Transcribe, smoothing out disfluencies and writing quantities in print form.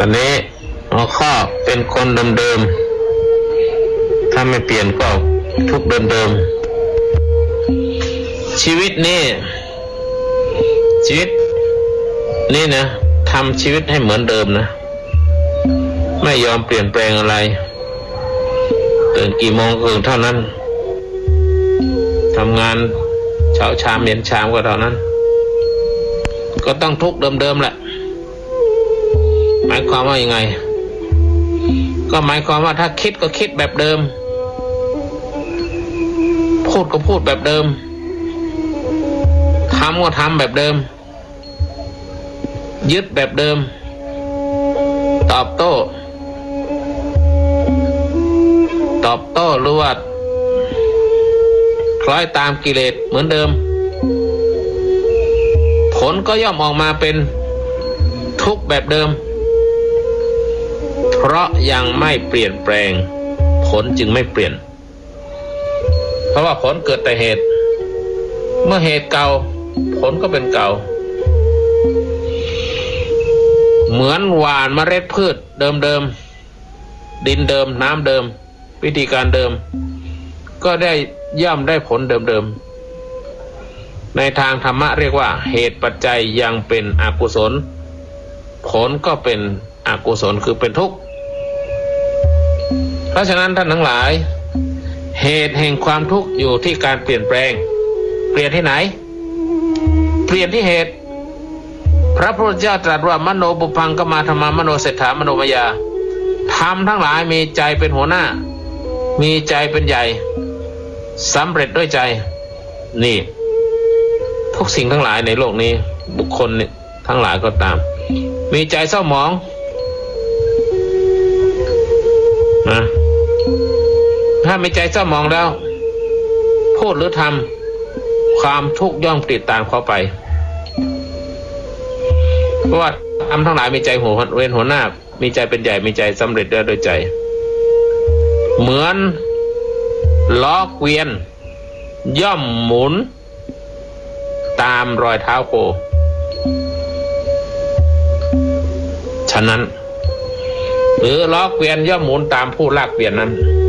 วันนี้หัวข้อเป็นคนเดิมๆถ้าไม่เปลี่ยนก็ทุกเดิมๆชีวิตนี่นะทำชีวิตให้เหมือนเดิมนะไม่ยอมเปลี่ยนแปลงอะไรตื่นกี่โมงก็เท่านั้นทำงานเช้าชามเย็นชามก็เท่านั้นก็ต้องทุกข์เดิมๆแหละหมายความว่ายังไงก็หมายความว่าถ้าคิดก็คิดแบบเดิมพูดก็พูดแบบเดิมทำก็ทำแบบเดิมยึดแบบเดิมตอบโต้หรือว่าคล้อยตามกิเลสเหมือนเดิมผลก็ย่อมออกมาเป็นทุกข์แบบเดิมเพราะยังไม่เปลี่ยนแปลงผลจึงไม่เปลี่ยนเพราะว่าผลเกิดแต่เหตุเมื่อเหตุเก่าผลก็เป็นเก่าเหมือนหว่านเมล็ดพืชเดิมดินเดิมน้ำเดิมวิธีการเดิมก็ได้ย่อมได้ผลเดิมในทางธรรมะเรียกว่าเหตุปัจจัยยังเป็นอกุศลผลก็เป็นอกุศลคือเป็นทุกข์เพราะฉะนั้นท่านทั้งหลายเหตุแห่งความทุกข์อยู่ที่การเปลี่ยนแปลงเปลี่ยนที่ไหนเปลี่ยนที่เหตุพระพุทธเจ้าตรัสว่ามโนบุพังกมาธรรมามโนเศรษฐามโนมยาธรรมทั้งหลายมีใจเป็นหัวหน้ามีใจเป็นใหญ่สำเร็จด้วยใจนี่ทุกสิ่งทั้งหลายในโลกนี้บุคคลทั้งหลายก็ตามมีใจเศร้าหมองนะถ้ามีใจเศร้าหมองแล้วพูดหรือทำความทุกข์ย่อมติดตามเข้าไปเพราะว่าทำทั้งหลายมีใจหัวหน้ามีใจเป็นใหญ่มีใจสำเร็จได้โดยใจเหมือนล้อเกวียนย่อมหมุนตามรอยเท้าโคฉะนั้นหรือล้อเกวียนย่อมหมุนตามผู้ลากเกวียนนั้น